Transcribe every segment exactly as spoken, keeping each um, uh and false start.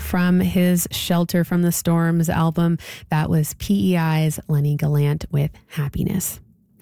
from his Shelter from the Storms album. That was P E I's Lenny Gallant with Happiness.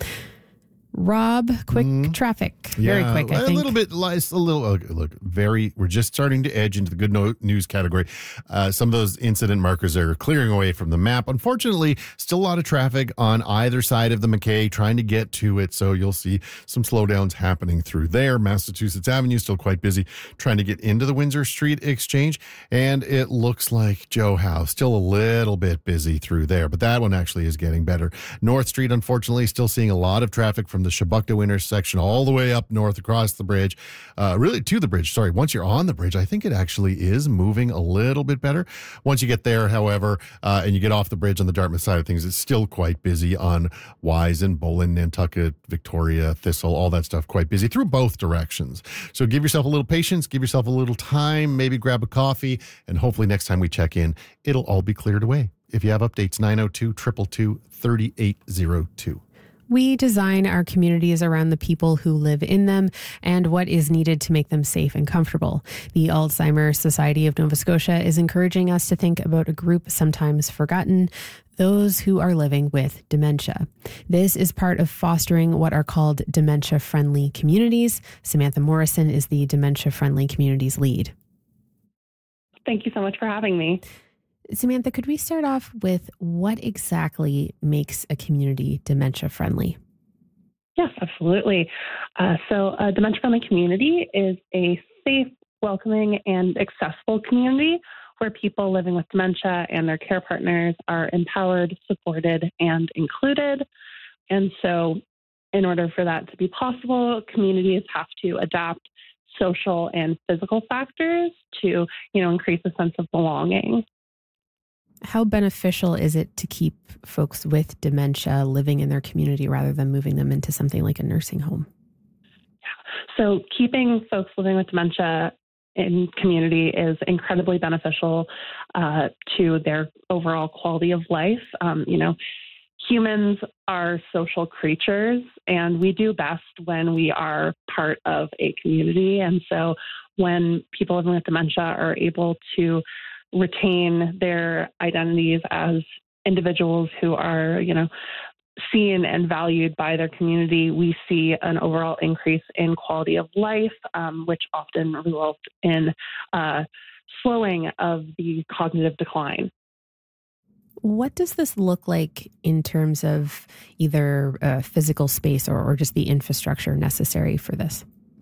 Rob, quick mm, traffic. Very yeah, quick, I a think. little bit, a little, uh, look, very, we're just starting to edge into the good no, news category. Uh, some of those incident markers are clearing away from the map. Unfortunately, still a lot of traffic on either side of the McKay trying to get to it. So you'll see some slowdowns happening through there. Massachusetts Avenue still quite busy trying to get into the Windsor Street Exchange. And it looks like Joe Howe still a little bit busy through there, but that one actually is getting better. North Street, unfortunately, still seeing a lot of traffic from the Shabukto intersection all the way up north across the bridge, uh, really to the bridge. Sorry, once you're on the bridge, I think it actually is moving a little bit better. Once you get there, however, uh, and you get off the bridge on the Dartmouth side of things, it's still quite busy on Wisen, Boland, Nantucket, Victoria, Thistle, all that stuff, quite busy through both directions. So give yourself a little patience, give yourself a little time, maybe grab a coffee, and hopefully next time we check in, it'll all be cleared away. If you have updates, nine oh two, two two two, three eight oh two. We design our communities around the people who live in them and what is needed to make them safe and comfortable. The Alzheimer's Society of Nova Scotia is encouraging us to think about a group sometimes forgotten, those who are living with dementia. This is part of fostering what are called dementia-friendly communities. Samantha Morrison is the dementia-friendly communities lead. Thank you so much for having me. Samantha, could we start off with what exactly makes a community dementia-friendly? Yes, absolutely. Uh, so a dementia-friendly community is a safe, welcoming, and accessible community where people living with dementia and their care partners are empowered, supported, and included. And so in order for that to be possible, communities have to adapt social and physical factors to, you know, increase a sense of belonging. How beneficial is it to keep folks with dementia living in their community rather than moving them into something like a nursing home? So keeping folks living with dementia in community is incredibly beneficial uh, to their overall quality of life. Um, you know, humans are social creatures, and we do best when we are part of a community. And so when people living with dementia are able to retain their identities as individuals who are, you know, seen and valued by their community, we see an overall increase in quality of life, um, which often results in uh, slowing of the cognitive decline. What does this look like in terms of either uh, physical space or, or just the infrastructure necessary for this?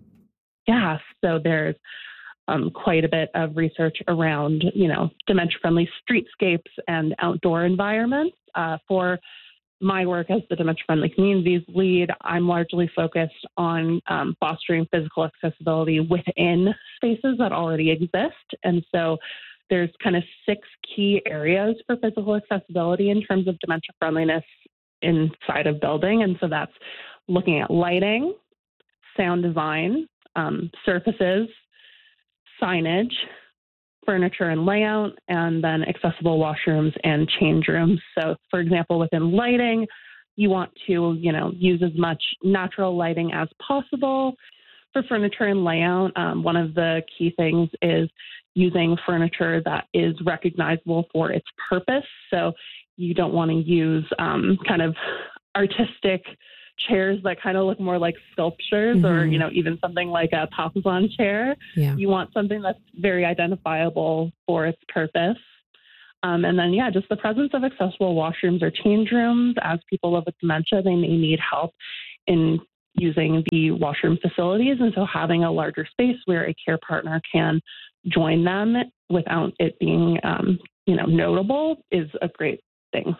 Yeah, so there's Um, quite a bit of research around, you know, dementia-friendly streetscapes and outdoor environments. Uh, for my work as the Dementia-Friendly Communities lead, I'm largely focused on um, fostering physical accessibility within spaces that already exist. And so there's kind of six key areas for physical accessibility in terms of dementia friendliness inside of building. And so that's looking at lighting, sound design, um, surfaces, signage, furniture and layout, and then accessible washrooms and change rooms. So, for example, within lighting, you want to, you know, use as much natural lighting as possible. For furniture and layout, um, one of the key things is using furniture that is recognizable for its purpose. So you don't want to use um, kind of artistic chairs that kind of look more like sculptures, mm-hmm. or, you know, even something like a Papasan chair. Yeah. You want something that's very identifiable for its purpose. Um, and then, yeah, just the presence of accessible washrooms or change rooms. As people live with dementia, they may need help in using the washroom facilities. And so having a larger space where a care partner can join them without it being, um, you know, notable is a great thing.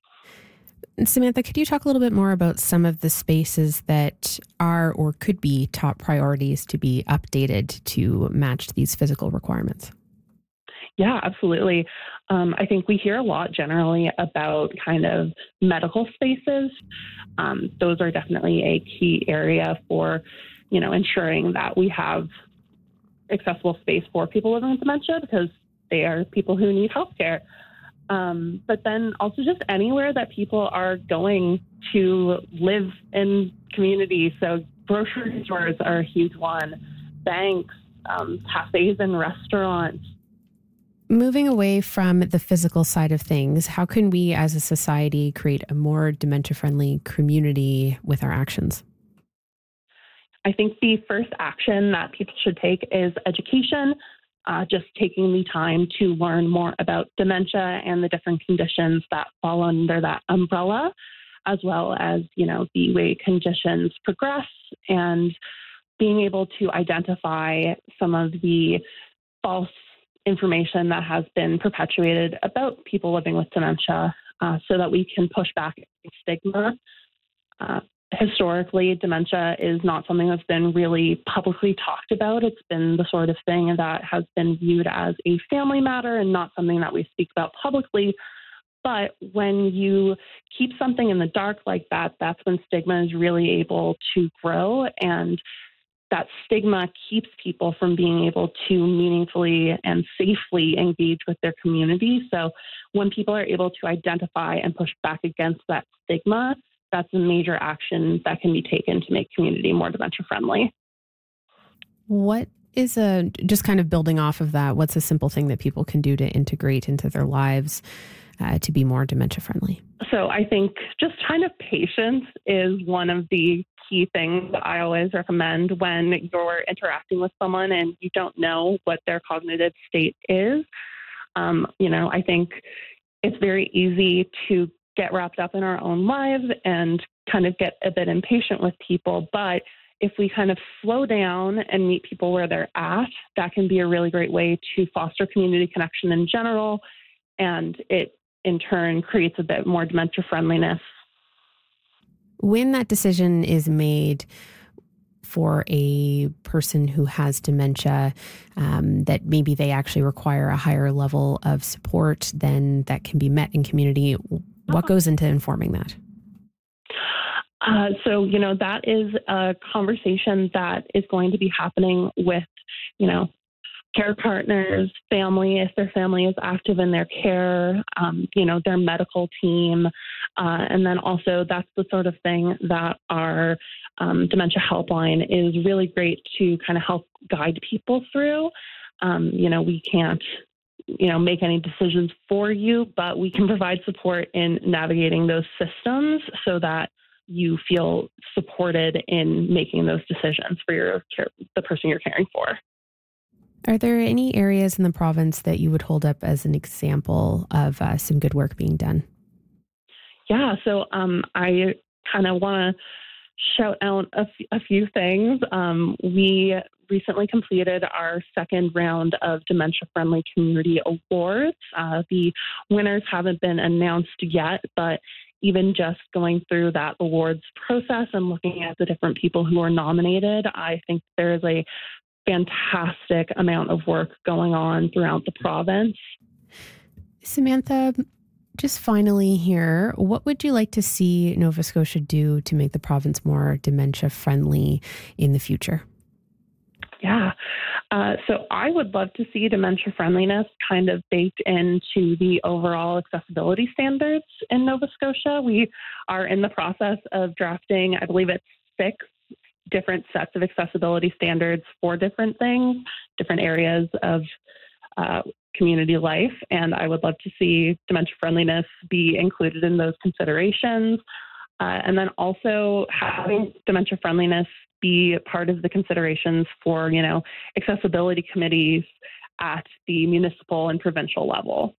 Samantha, could you talk a little bit more about some of the spaces that are or could be top priorities to be updated to match these physical requirements? Yeah, absolutely. Um, I think we hear a lot generally about kind of medical spaces. Um, those are definitely a key area for, you know, ensuring that we have accessible space for people living with dementia because they are people who need healthcare. Um, but then also just anywhere that people are going to live in community. So grocery stores are a huge one, banks, um, cafes and restaurants. Moving away from the physical side of things, how can we as a society create a more dementia-friendly community with our actions? I think the first action that people should take is education, uh, just taking the time to learn more about dementia and the different conditions that fall under that umbrella, as well as, you know, the way conditions progress and being able to identify some of the false information that has been perpetuated about people living with dementia uh, so that we can push back stigma. Uh, historically, dementia is not something that's been really publicly talked about. It's been the sort of thing that has been viewed as a family matter and not something that we speak about publicly. But when you keep something in the dark like that, that's when stigma is really able to grow, and that stigma keeps people from being able to meaningfully and safely engage with their community. So when people are able to identify and push back against that stigma, that's a major action that can be taken to make community more dementia friendly. What is a, just kind of building off of that, what's a simple thing that people can do to integrate into their lives uh, to be more dementia friendly? So I think just kind of patience is one of the key things that I always recommend when you're interacting with someone and you don't know what their cognitive state is. Um, you know, I think it's very easy to get wrapped up in our own lives and kind of get a bit impatient with people. But if we kind of slow down and meet people where they're at, that can be a really great way to foster community connection in general. And it in turn creates a bit more dementia friendliness. When that decision is made for a person who has dementia, um, that maybe they actually require a higher level of support than that can be met in community, what goes into informing that? Uh, so, you know, that is a conversation that is going to be happening with, you know, care partners, family, if their family is active in their care, um, you know, their medical team. Uh, and then also that's the sort of thing that our um, dementia helpline is really great to kind of help guide people through. Um, you know, we can't, you know, make any decisions for you, but we can provide support in navigating those systems so that you feel supported in making those decisions for your care, the person you're caring for. Are there any areas in the province that you would hold up as an example of uh, some good work being done? Yeah, so um, I kind of want to shout out a, f- a few things. Um, we recently completed our second round of Dementia Friendly Community Awards. Uh, the winners haven't been announced yet, but even just going through that awards process and looking at the different people who are nominated, I think there is a fantastic amount of work going on throughout the province. Samantha, just finally here, what would you like to see Nova Scotia do to make the province more dementia friendly in the future? Yeah. Uh, so I would love to see dementia friendliness kind of baked into the overall accessibility standards in Nova Scotia. We are in the process of drafting, I believe it's six different sets of accessibility standards for different things, different areas of uh, community life. And I would love to see dementia friendliness be included in those considerations. Uh, and then also having dementia friendliness be part of the considerations for, you know, accessibility committees at the municipal and provincial level.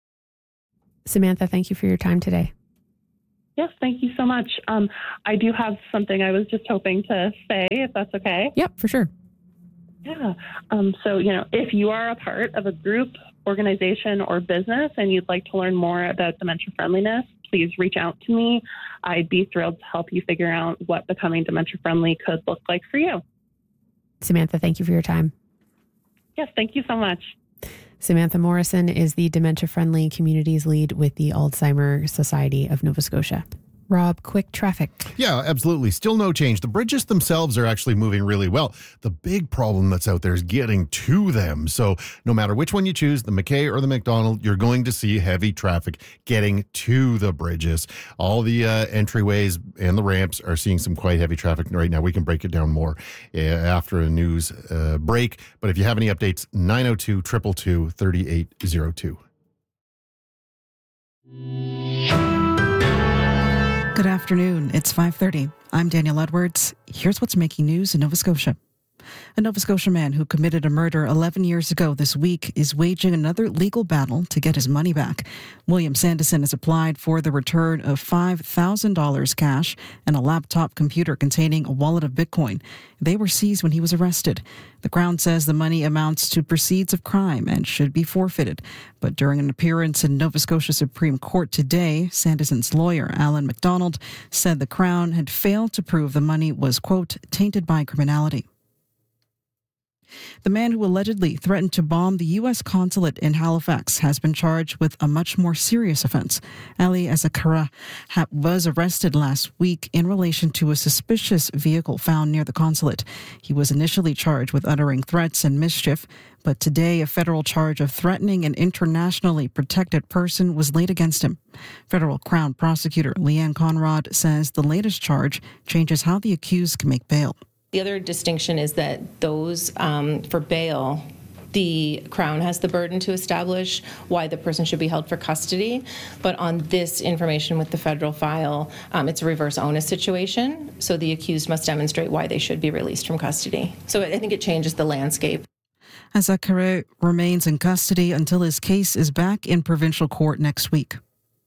Samantha, thank you for your time today. Yes, thank you so much. Um, I do have something I was just hoping to say, if that's okay. Yep, for sure. Yeah. Um, so, you know, if you are a part of a group, organization, or business and you'd like to learn more about dementia friendliness, please reach out to me. I'd be thrilled to help you figure out what becoming dementia friendly could look like for you. Samantha, thank you for your time. Yes, thank you so much. Samantha Morrison is the Dementia Friendly Communities Lead with the Alzheimer Society of Nova Scotia. Rob, quick traffic. Yeah, absolutely. Still no change. The bridges themselves are actually moving really well. The big problem that's out there is getting to them. So no matter which one you choose, the McKay or the McDonald, you're going to see heavy traffic getting to the bridges. All the uh, entryways and the ramps are seeing some quite heavy traffic right now. We can break it down more uh, after a news uh, break. But if you have any updates, nine oh two, two two two, three eight oh two. Good afternoon. It's five thirty. I'm Danielle Edwards. Here's what's making news in Nova Scotia. A Nova Scotia man who committed a murder eleven years ago this week is waging another legal battle to get his money back. William Sanderson has applied for the return of five thousand dollars cash and a laptop computer containing a wallet of Bitcoin. They were seized when he was arrested. The Crown says the money amounts to proceeds of crime and should be forfeited. But during an appearance in Nova Scotia Supreme Court today, Sanderson's lawyer, Alan MacDonald, said the Crown had failed to prove the money was, quote, tainted by criminality. The man who allegedly threatened to bomb the U S consulate in Halifax has been charged with a much more serious offense. Ali Azakara was arrested last week in relation to a suspicious vehicle found near the consulate. He was initially charged with uttering threats and mischief, but today a federal charge of threatening an internationally protected person was laid against him. Federal Crown Prosecutor Leanne Conrad says the latest charge changes how the accused can make bail. The other distinction is that those um, for bail, the Crown has the burden to establish why the person should be held for custody. But on this information with the federal file, um, it's a reverse onus situation. So the accused must demonstrate why they should be released from custody. So I think it changes the landscape. Azakare remains in custody until his case is back in provincial court next week.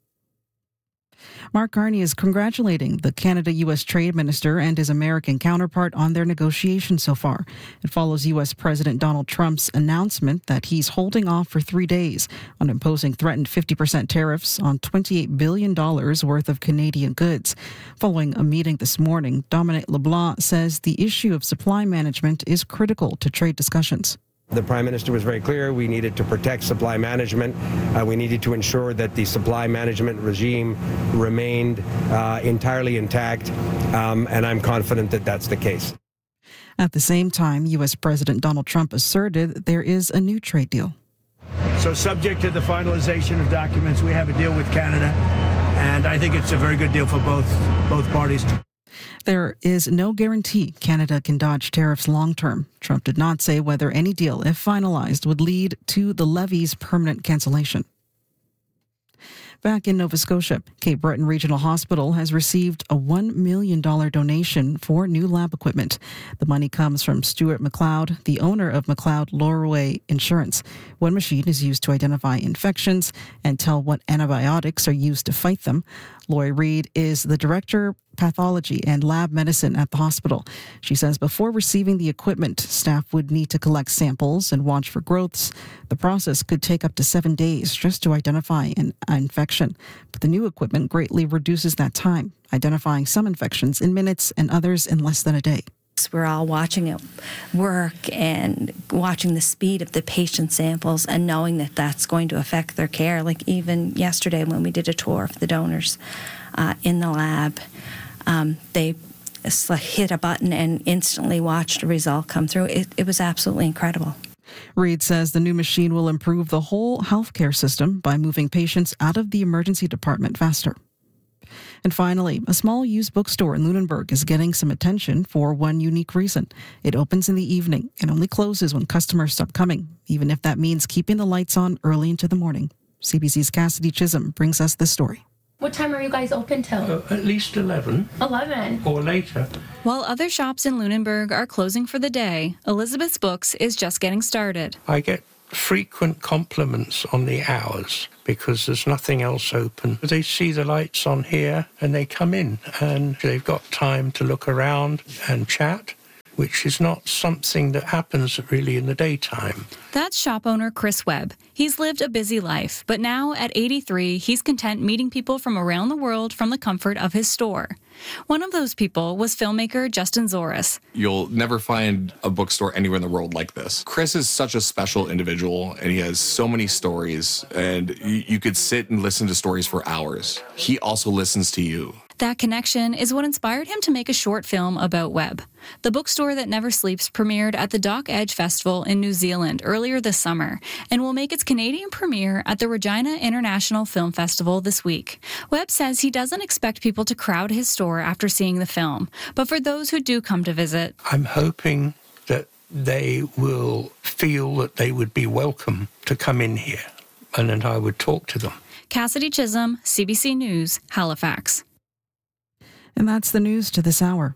Mark Carney is congratulating the Canada-U S Trade Minister and his American counterpart on their negotiations so far. It follows U S President Donald Trump's announcement that he's holding off for three days on imposing threatened fifty percent tariffs on twenty-eight billion dollars worth of Canadian goods. Following a meeting this morning, Dominic LeBlanc says the issue of supply management is critical to trade discussions. The Prime Minister was very clear. We needed to protect supply management. Uh, we needed to ensure that the supply management regime remained uh, entirely intact, um, and I'm confident that that's the case. At the same time, U S President Donald Trump asserted there is a new trade deal. So subject to the finalization of documents, we have a deal with Canada, and I think it's a very good deal for both both parties. There is no guarantee Canada can dodge tariffs long term. Trump did not say whether any deal, if finalized, would lead to the levy's permanent cancellation. Back in Nova Scotia, Cape Breton Regional Hospital has received a one million dollars donation for new lab equipment. The money comes from Stuart McLeod, the owner of McLeod Lorway Insurance. One machine is used to identify infections and tell what antibiotics are used to fight them. Lori Reed is the director pathology and lab medicine at the hospital. She says before receiving the equipment, staff would need to collect samples and watch for growths. The process could take up to seven days just to identify an infection. But the new equipment greatly reduces that time, identifying some infections in minutes and others in less than a day. We're all watching it work and watching the speed of the patient samples and knowing that that's going to affect their care. Like even yesterday when we did a tour of the donors uh, in the lab, um, they hit a button and instantly watched a result come through. It, it was absolutely incredible. Reed says the new machine will improve the whole healthcare system by moving patients out of the emergency department faster. And finally, a small used bookstore in Lunenburg is getting some attention for one unique reason. It opens in the evening and only closes when customers stop coming, even if that means keeping the lights on early into the morning. C B C's Cassidy Chisholm brings us this story. What time are you guys open till? Uh, at least eleven. eleven. Or later. While other shops in Lunenburg are closing for the day, Elizabeth's Books is just getting started. I get frequent compliments on the hours because there's nothing else open. They see the lights on here and they come in and they've got time to look around and chat, which is not something that happens really in the daytime. That's shop owner Chris Webb. He's lived a busy life, but now at eighty-three, he's content meeting people from around the world from the comfort of his store. One of those people was filmmaker Justin Zoris. You'll never find a bookstore anywhere in the world like this. Chris is such a special individual, and he has so many stories, and you, you could sit and listen to stories for hours. He also listens to you. That connection is what inspired him to make a short film about Webb. The bookstore that never sleeps premiered at the Dock Edge Festival in New Zealand earlier this summer and will make its Canadian premiere at the Regina International Film Festival this week. Webb says he doesn't expect people to crowd his store after seeing the film, but for those who do come to visit, I'm hoping that they will feel that they would be welcome to come in here and that I would talk to them. Cassidy Chisholm, C B C News, Halifax. And that's the news to this hour.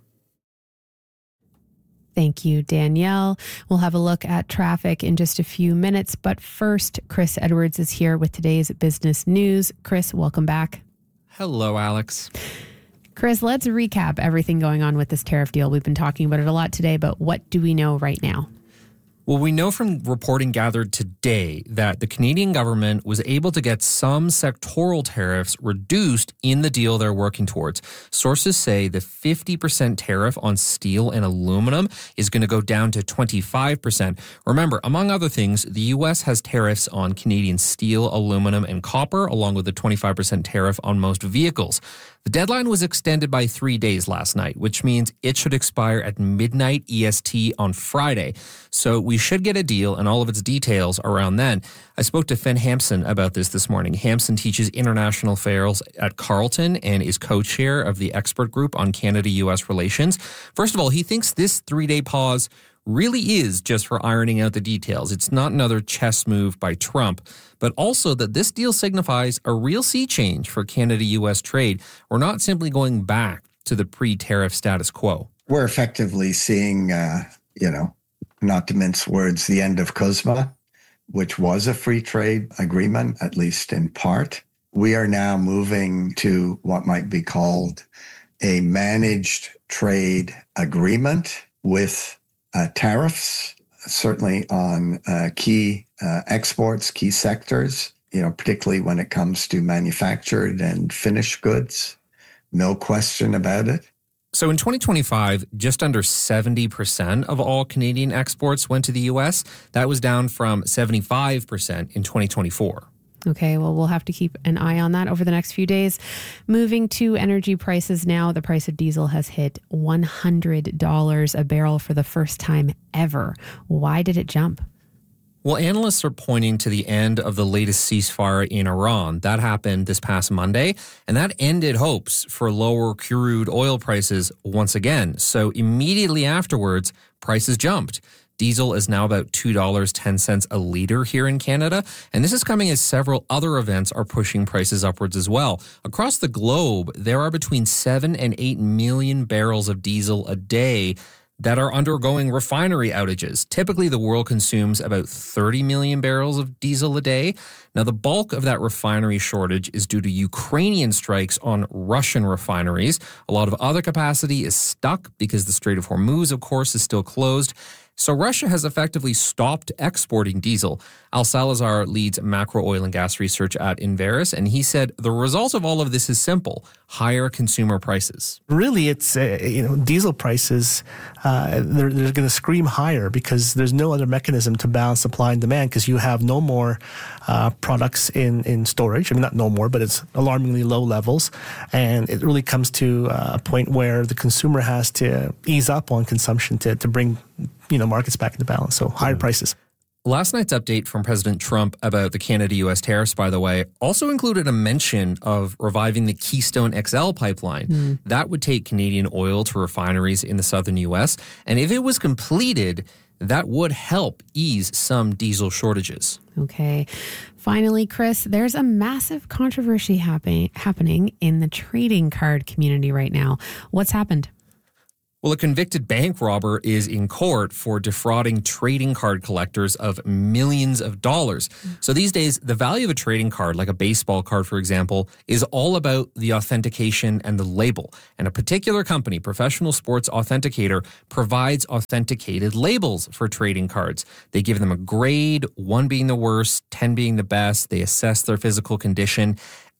Thank you, Danielle. We'll have a look at traffic in just a few minutes. But first, Chris Edwards is here with today's business news. Chris, welcome back. Hello, Alex. Chris, let's recap everything going on with this tariff deal. We've been talking about it a lot today, but what do we know right now? Well, we know from reporting gathered today that the Canadian government was able to get some sectoral tariffs reduced in the deal they're working towards. Sources say the fifty percent tariff on steel and aluminum is going to go down to twenty-five percent. Remember, among other things, the U S has tariffs on Canadian steel, aluminum, and copper, along with a twenty-five percent tariff on most vehicles. The deadline was extended by three days last night, which means it should expire at midnight E S T on Friday. So we should get a deal and all of its details around then. I spoke to Finn Hampson about this this morning. Hampson teaches international affairs at Carleton and is co-chair of the expert group on Canada-U S relations. First of all, he thinks this three-day pause really is just for ironing out the details. It's not another chess move by Trump, but also that this deal signifies a real sea change for Canada-U S trade. We're not simply going back to the pre-tariff status quo. We're effectively seeing, uh, you know, not to mince words, the end of CUSMA, which was a free trade agreement, at least in part. We are now moving to what might be called a managed trade agreement with uh, tariffs, certainly on uh, key uh, exports, key sectors, you know, particularly when it comes to manufactured and finished goods. No question about it. So in twenty twenty-five, just under seventy percent of all Canadian exports went to the U S. That was down from seventy-five percent in twenty twenty-four. Okay, well, we'll have to keep an eye on that over the next few days. Moving to energy prices now, the price of diesel has hit one hundred dollars a barrel for the first time ever. Why did it jump? Well, analysts are pointing to the end of the latest ceasefire in Iran. That happened this past Monday, and that ended hopes for lower crude oil prices once again. So immediately afterwards, prices jumped. Diesel is now about two dollars and ten cents a litre here in Canada, and this is coming as several other events are pushing prices upwards as well. Across the globe, there are between seven and eight million barrels of diesel a day that are undergoing refinery outages. Typically, the world consumes about thirty million barrels of diesel a day. Now, the bulk of that refinery shortage is due to Ukrainian strikes on Russian refineries. A lot of other capacity is stuck because the Strait of Hormuz, of course, is still closed. So Russia has effectively stopped exporting diesel. Al Salazar leads macro oil and gas research at Inveris, and he said the result of all of this is simple: higher consumer prices. Really, it's, uh, you know, diesel prices, uh, they're, they're going to scream higher because there's no other mechanism to balance supply and demand because you have no more uh, products in, in storage. I mean, not no more, but it's alarmingly low levels. And it really comes to a point where the consumer has to ease up on consumption to, to bring, you know, markets back into balance. So higher prices. Last night's update from President Trump about the Canada-U S tariffs, by the way, also included a mention of reviving the Keystone X L pipeline. Mm. That would take Canadian oil to refineries in the southern U S. And if it was completed, that would help ease some diesel shortages. Okay. Finally, Chris, there's a massive controversy happen- happening in the trading card community right now. What's happened? Well, a convicted bank robber is in court for defrauding trading card collectors of millions of dollars. So these days, the value of a trading card, like a baseball card, for example, is all about the authentication and the label. And a particular company, Professional Sports Authenticator, provides authenticated labels for trading cards. They give them a grade, one being the worst, ten being the best. They assess their physical condition.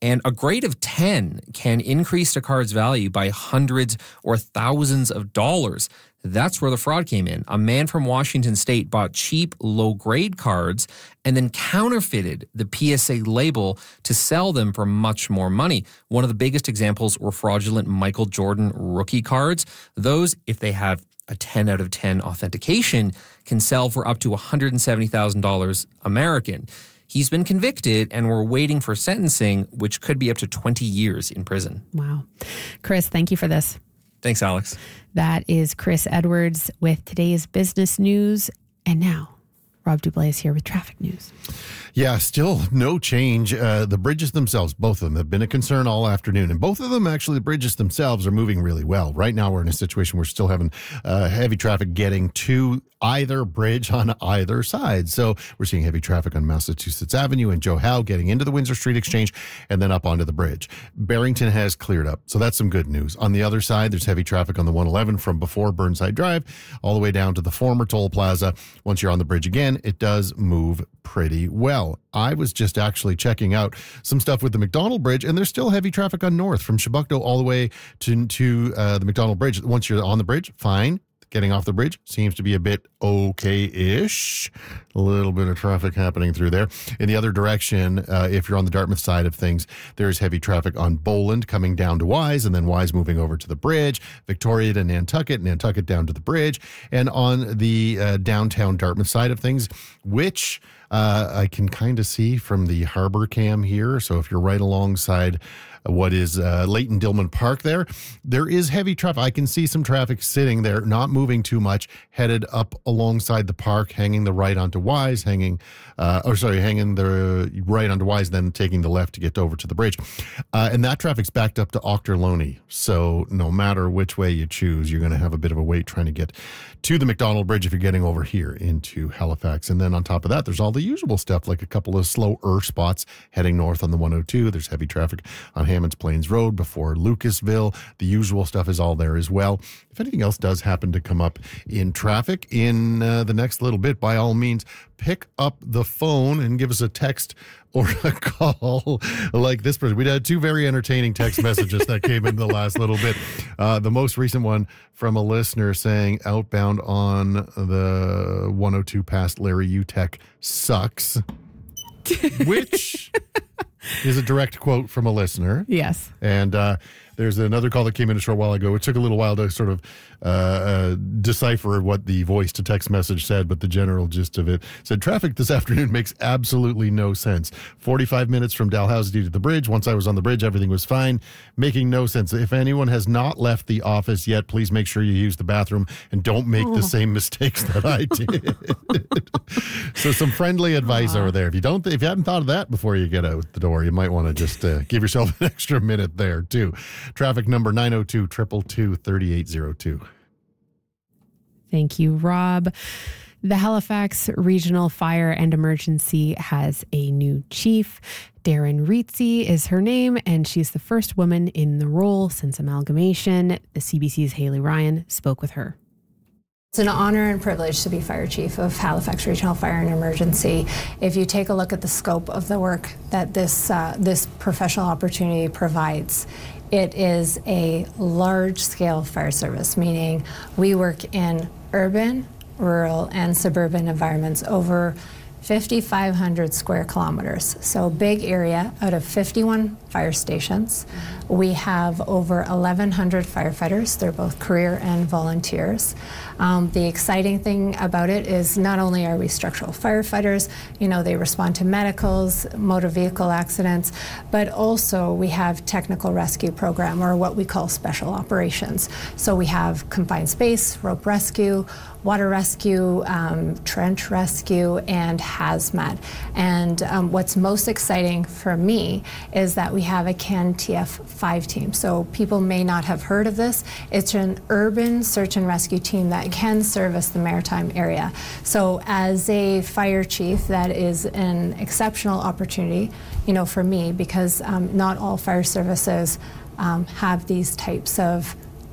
And a grade of ten can increase a card's value by hundreds or thousands of dollars. That's where the fraud came in. A man from Washington State bought cheap, low-grade cards and then counterfeited the P S A label to sell them for much more money. One of the biggest examples were fraudulent Michael Jordan rookie cards. Those, if they have a ten out of ten authentication, can sell for up to one hundred seventy thousand dollars American. He's been convicted, and we're waiting for sentencing, which could be up to twenty years in prison. Wow. Chris, thank you for this. Thanks, Alex. That is Chris Edwards with today's business news. And now, Rob Dublais here with traffic news. Yeah, still no change. Uh, the bridges themselves, both of them, have been a concern all afternoon. And both of them, actually, the bridges themselves are moving really well. Right now, we're in a situation where we're still having uh, heavy traffic getting to either bridge on either side. So we're seeing heavy traffic on Massachusetts Avenue and Joe Howe getting into the Windsor Street Exchange and then up onto the bridge. Barrington has cleared up. So that's some good news. On the other side, there's heavy traffic on the one eleven from before Burnside Drive all the way down to the former toll plaza. Once you're on the bridge again, it does move pretty well. I was just actually checking out some stuff with the McDonald Bridge, and there's still heavy traffic on North from Chebucto all the way to, to uh, the McDonald Bridge. Once you're on the bridge, fine. Getting off the bridge seems to be a bit okay-ish. A little bit of traffic happening through there. In the other direction, uh, if you're on the Dartmouth side of things, there's heavy traffic on Boland coming down to Wise, and then Wise moving over to the bridge, Victoria to Nantucket, Nantucket down to the bridge. And on the uh, downtown Dartmouth side of things, which uh, I can kind of see from the harbor cam here. So if you're right alongside what is uh, Leighton Dillman Park there, there is heavy traffic. I can see some traffic sitting there, not moving too much, headed up alongside the park, hanging the right onto Wise, hanging, uh, or sorry, hanging the right onto Wise, then taking the left to get over to the bridge. Uh, and that traffic's backed up to Ochterlony. So no matter which way you choose, you're going to have a bit of a wait trying to get to the McDonald Bridge if you're getting over here into Halifax. And then on top of that, there's all the usual stuff, like a couple of slower spots heading north on the one oh two. There's heavy traffic on Hammonds Plains Road before Lucasville. The usual stuff is all there as well. If anything else does happen to come up in traffic in uh, the next little bit, by all means, pick up the phone and give us a text or a call like this person. We had two very entertaining text messages that came in the last little bit. Uh, the most recent one from a listener saying outbound on the one oh two past Larry Utech sucks, which is a direct quote from a listener. Yes. And uh, there's another call that came in a short while ago. It took a little while to sort of uh, uh, decipher what the voice to text message said, but the general gist of it said, traffic this afternoon makes absolutely no sense. forty-five minutes from Dalhousie to the bridge. Once I was on the bridge, everything was fine. Making no sense. If anyone has not left the office yet, please make sure you use the bathroom and don't make oh. the same mistakes that I did. So some friendly advice over there. If you don't, if you hadn't thought of that before you get out the door, you might want to just uh, give yourself an extra minute there too. Traffic number nine oh two, two two two, three eight oh two. Thank you, Rob. The Halifax Regional Fire and Emergency has a new chief. Darren Rizzi is her name, and she's the first woman in the role since amalgamation. The C B C's Haley Ryan spoke with her. It's an honor and privilege to be Fire Chief of Halifax Regional Fire and Emergency. If you take a look at the scope of the work that this uh, this professional opportunity provides, it is a large-scale fire service, meaning we work in urban, rural, and suburban environments over fifty-five hundred square kilometers. So big area out of fifty-one fire stations. We have over eleven hundred firefighters. They're both career and volunteers. Um, the exciting thing about it is not only are we structural firefighters, you know, they respond to medicals, motor vehicle accidents, but also we have technical rescue program, or what we call special operations. So we have confined space, rope rescue, water rescue, um, trench rescue, and hazmat. And um, what's most exciting for me is that we have a C A N T F five team. So people may not have heard of this. It's an urban search and rescue team that can service the maritime area. So as a fire chief, that is an exceptional opportunity, you know, for me, because um, not all fire services um, have these types of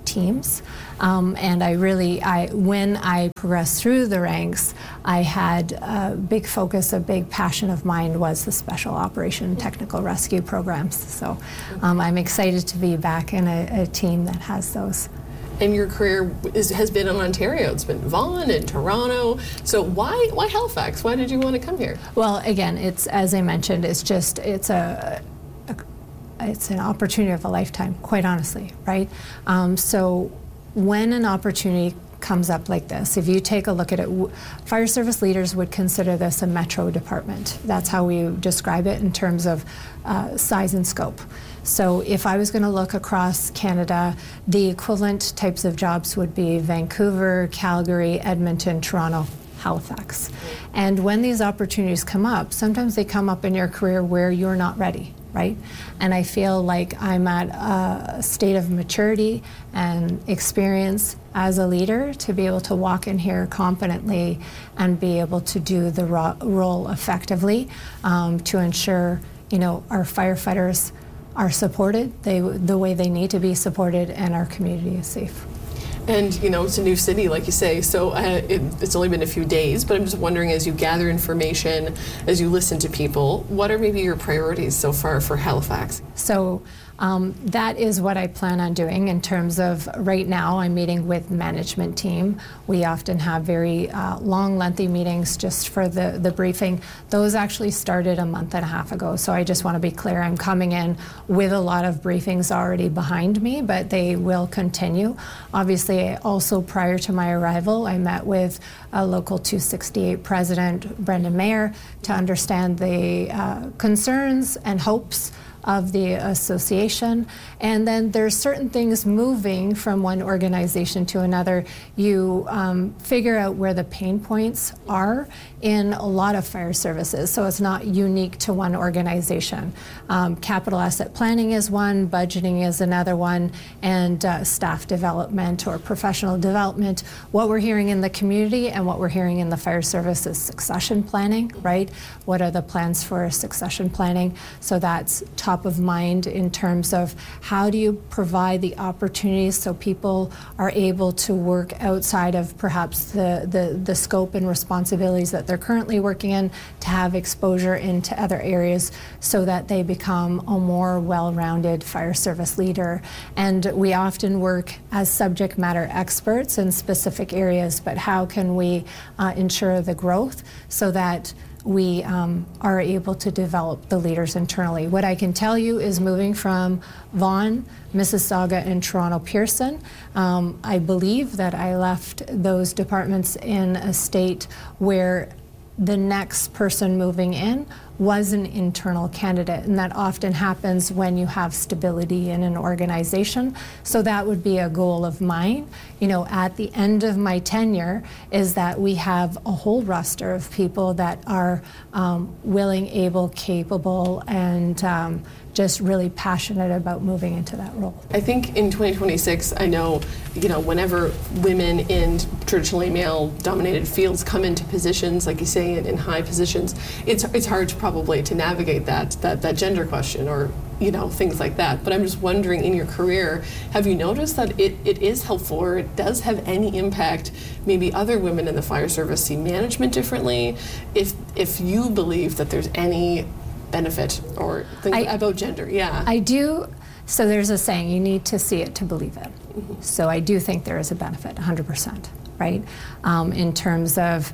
teams. Um, and I really, I when I progressed through the ranks, I had a big focus, a big passion of mine was the Special Operation Technical Rescue programs. So um, I'm excited to be back in a, a team that has those. And your career is, has been in Ontario. It's been Vaughan and Toronto. So why why Halifax? Why did you want to come here? Well, again, it's as I mentioned, it's just it's a, a it's an opportunity of a lifetime, quite honestly, right? Um, so when an opportunity comes up like this, if you take a look at it, fire service leaders would consider this a metro department. That's how we describe it in terms of uh, size and scope. So if I was going to look across Canada, the equivalent types of jobs would be Vancouver, Calgary, Edmonton, Toronto, Halifax. And when these opportunities come up, sometimes they come up in your career where you're not ready, right? And I feel like I'm at a state of maturity and experience as a leader to be able to walk in here confidently and be able to do the ro- role effectively um, to ensure, you know, our firefighters are supported they, the way they need to be supported, and our community is safe. And, you know, it's a new city, like you say, so uh, it, it's only been a few days, but I'm just wondering, as you gather information, as you listen to people, what are maybe your priorities so far for Halifax? So um, that is what I plan on doing in terms of right now I'm meeting with management team. We often have very uh, long, lengthy meetings just for the, the briefing. Those actually started a month and a half ago, so I just want to be clear. I'm coming in with a lot of briefings already behind me, but they will continue. Obviously, also prior to my arrival, I met with a local two sixty-eight president, Brendan Mayer, to understand the uh, concerns and hopes of the association. And then there's certain things moving from one organization to another. You um, figure out where the pain points are in a lot of fire services, so it's not unique to one organization. Um, capital asset planning is one, budgeting is another one, and uh, staff development or professional development. What we're hearing in the community and what we're hearing in the fire service is succession planning, right? What are the plans for succession planning? So that's top of mind in terms of how do you provide the opportunities so people are able to work outside of perhaps the, the, the scope and responsibilities that they're currently working in, to have exposure into other areas so that they become a more well-rounded fire service leader. And we often work as subject matter experts in specific areas, but how can we uh, ensure the growth so that we um, are able to develop the leaders internally. What I can tell you is moving from Vaughan, Mississauga, and Toronto Pearson, um, I believe that I left those departments in a state where the next person moving in was an internal candidate, and that often happens when you have stability in an organization. So that would be a goal of mine, you know, at the end of my tenure, is that we have a whole roster of people that are um, willing, able, capable, and um, just really passionate about moving into that role. I think in twenty twenty-six, I know, you know, whenever women in traditionally male-dominated fields come into positions, like you say, in, in high positions, it's it's hard to probably to navigate that that that gender question, or you know, things like that. But I'm just wondering, in your career, have you noticed that it, it is helpful, or it does have any impact? Maybe other women in the fire service see management differently. If if you believe that there's any benefit or things I, about gender, yeah. I do. So there's a saying, you need to see it to believe it. Mm-hmm. So I do think there is a benefit, one hundred percent, right? Um, in terms of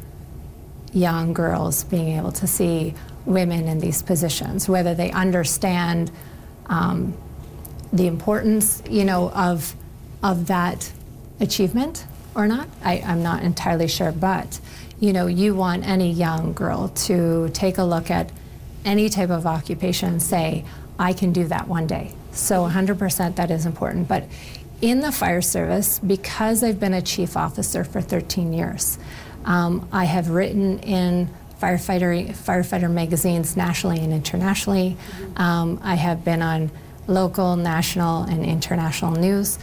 young girls being able to see women in these positions, whether they understand um, the importance, you know, of of that achievement or not. I, I'm not entirely sure, but you know, you want any young girl to take a look at any type of occupation and say, I can do that one day. So one hundred percent that is important. But in the fire service, because I've been a chief officer for thirteen years, um, I have written in firefighter firefighter magazines nationally and internationally. Um, I have been on local, national, and international news.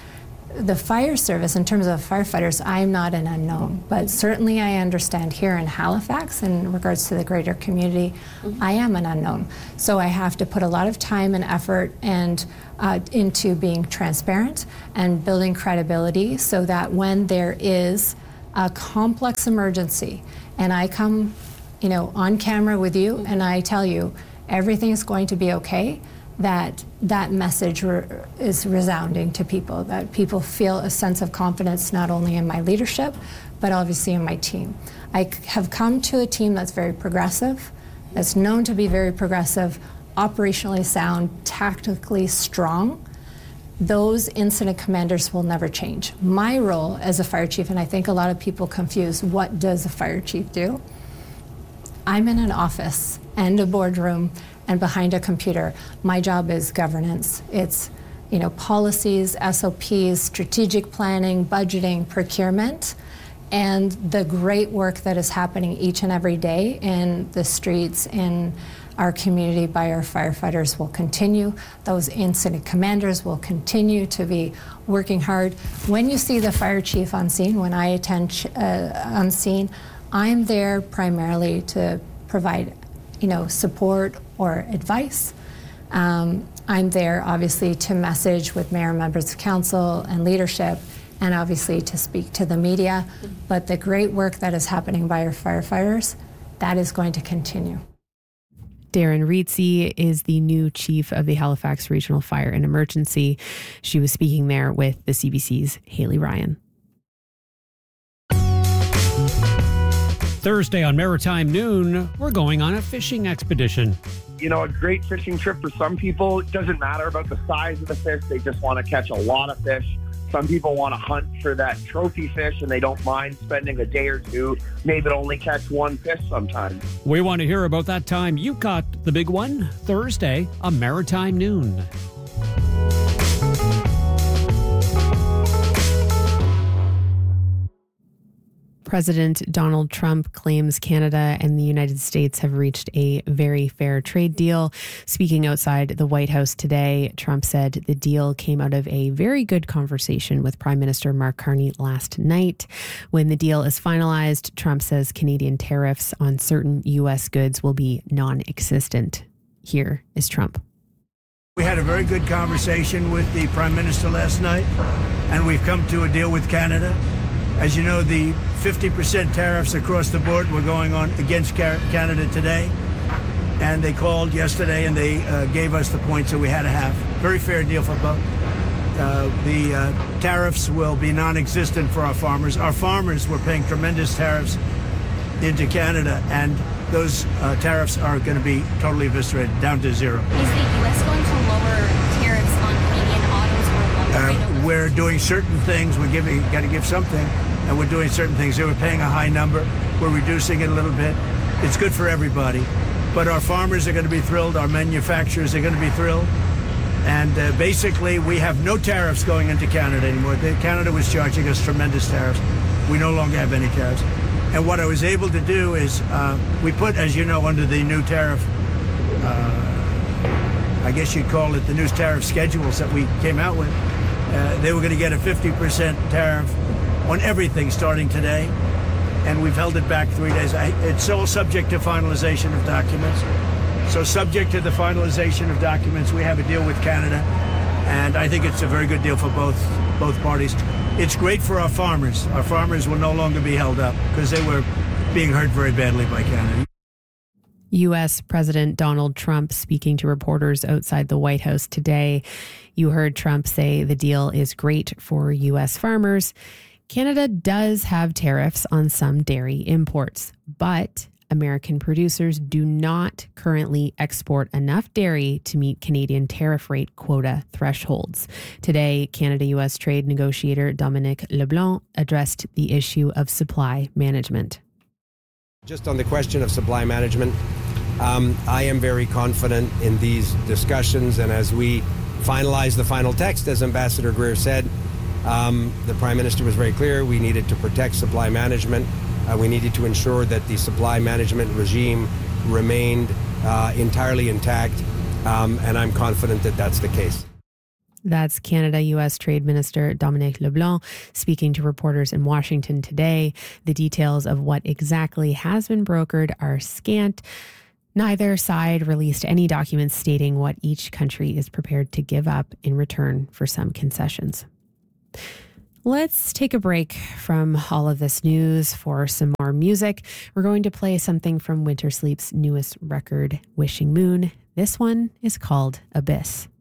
the fire service, in terms of firefighters, I'm not an unknown, but certainly I understand here in Halifax, in regards to the greater community, mm-hmm. I am an unknown. So I have to put a lot of time and effort and uh, into being transparent and building credibility so that when there is a complex emergency and I come, you know, on camera with you mm-hmm. and I tell you everything is going to be okay, that that message re- is resounding to people, that people feel a sense of confidence not only in my leadership, but obviously in my team. I c- have come to a team that's very progressive, that's known to be very progressive, operationally sound, tactically strong. Those incident commanders will never change. My role as a fire chief, and I think a lot of people confuse, what does a fire chief do? I'm in an office and a boardroom and behind a computer. My job is governance. It's, you know, policies, S O Ps, strategic planning, budgeting, procurement, and the great work that is happening each and every day in the streets, in our community by our firefighters will continue. Those incident commanders will continue to be working hard. When you see the fire chief on scene, when I attend uh, on scene, I'm there primarily to provide, you know, support or advice. Um, I'm there obviously to message with mayor, members of council and leadership, and obviously to speak to the media. But the great work that is happening by our firefighters, that is going to continue. Darren Reitze is the new chief of the Halifax Regional Fire and Emergency. She was speaking there with the C B C's Haley Ryan. Thursday on Maritime Noon, we're going on a fishing expedition. You know, a great fishing trip for some people, it doesn't matter about the size of the fish. They just want to catch a lot of fish. Some people want to hunt for that trophy fish and they don't mind spending a day or two, maybe only catch one fish sometimes. We want to hear about that time you caught the big one. Thursday on Maritime Noon. President Donald Trump claims Canada and the United States have reached a very fair trade deal. Speaking outside the White House today, Trump said the deal came out of a very good conversation with Prime Minister Mark Carney last night. When the deal is finalized, Trump says Canadian tariffs on certain U S goods will be non-existent. Here is Trump. We had a very good conversation with the Prime Minister last night, and we've come to a deal with Canada. As you know, the fifty percent tariffs across the board were going on against Canada today. And they called yesterday and they uh, gave us the points that we had to have. Very fair deal for both. Uh, the uh, tariffs will be non-existent for our farmers. Our farmers were paying tremendous tariffs into Canada, and those uh, tariffs are going to be totally eviscerated, down to zero. Is the U S going to lower tariffs on Canadian autos or uh, We're doing certain things. We're giving, got to give something. And we're doing certain things. They were paying a high number. We're reducing it a little bit. It's good for everybody. But our farmers are going to be thrilled. Our manufacturers are going to be thrilled. And uh, basically, we have no tariffs going into Canada anymore. The, Canada was charging us tremendous tariffs. We no longer have any tariffs. And what I was able to do is uh, we put, as you know, under the new tariff, uh, I guess you'd call it the new tariff schedules that we came out with. Uh, they were going to get a fifty percent tariff on everything starting today, and we've held it back three days. I, it's all subject to finalization of documents. So subject to the finalization of documents, we have a deal with Canada, and I think it's a very good deal for both both parties. It's great for our farmers. Our farmers will no longer be held up because they were being hurt very badly by Canada. U S President Donald Trump speaking to reporters outside the White House today. You heard Trump say the deal is great for U S farmers. Canada does have tariffs on some dairy imports, but American producers do not currently export enough dairy to meet Canadian tariff rate quota thresholds. Today, Canada-U S trade negotiator Dominic LeBlanc addressed the issue of supply management. Just on the question of supply management, um, I am very confident in these discussions, and as we finalize the final text, as Ambassador Greer said, Um, the Prime Minister was very clear. We needed to protect supply management. Uh, we needed to ensure that the supply management regime remained uh, entirely intact, um, and I'm confident that that's the case. That's Canada-U S Trade Minister Dominic LeBlanc speaking to reporters in Washington today. The details of what exactly has been brokered are scant. Neither side released any documents stating what each country is prepared to give up in return for some concessions. Let's take a break from all of this news for some more music. We're going to play something from Winter Sleep's newest record, Wishing Moon. This one is called Abyss.